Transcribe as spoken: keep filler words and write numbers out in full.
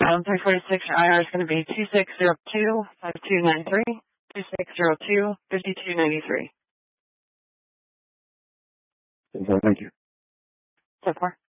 Um, three forty-six, your I R is going to be two six zero two, five two nine three, two six zero two, five two nine three. Thank you. So far.